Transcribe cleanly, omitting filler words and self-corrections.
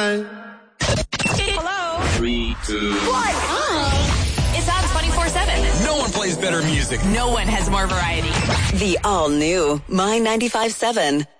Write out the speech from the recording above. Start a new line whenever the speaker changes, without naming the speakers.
time.
Hello.
3, 2, 1.
It's on 24/7.
No one plays better music.
No one has more variety.
The all-new My 95.7.